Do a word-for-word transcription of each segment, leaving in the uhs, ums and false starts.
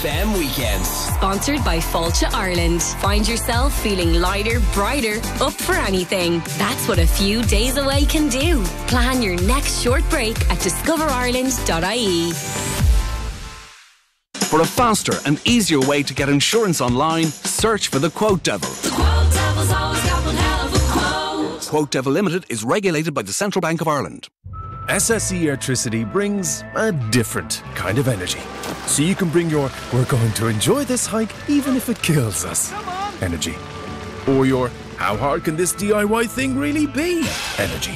F M weekends. Sponsored by Fáilte Ireland. Find yourself feeling lighter, brighter, up for anything. That's what a few days away can do. Plan your next short break at discover ireland dot I E. For a faster and easier way to get insurance online, search for the Quote Devil. The Quote Devil's always got one hell of a quote. Quote Devil Limited is regulated by the Central Bank of Ireland. S S E Airtricity brings a different kind of energy. So you can bring your "we're going to enjoy this hike even if it kills us" energy. Or your "how hard can this D I Y thing really be" energy.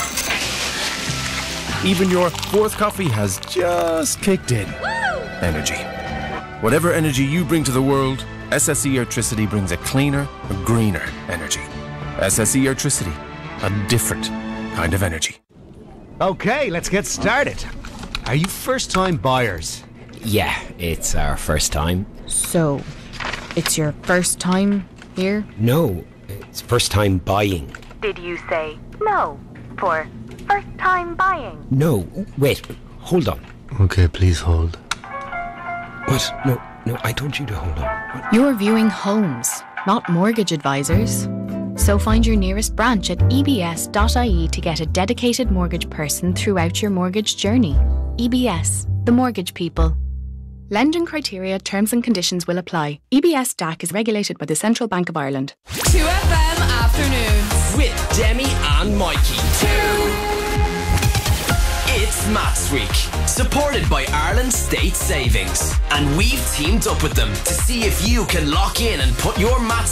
Even your "fourth coffee has just kicked in" energy. Whatever energy you bring to the world, S S E Airtricity brings a cleaner, a greener energy. S S E Airtricity, a different kind of energy. Okay, let's get started. Are you first-time buyers? Yeah, it's our first time. So, it's your first time here? No, it's first time buying. Did you say no for first time buying? No, wait, hold on. Okay, please hold. What? No, no, I told you to hold on. What? You're viewing homes, not mortgage advisors. So find your nearest branch at e b s dot I E to get a dedicated mortgage person throughout your mortgage journey. E B S, the mortgage people. Lending criteria, terms and conditions will apply. E B S D A C is regulated by the Central Bank of Ireland. two F M afternoons. With Demi and Mikey. Two. It's Maths Week, supported by Ireland State Savings. And we've teamed up with them to see if you can lock in and put your maths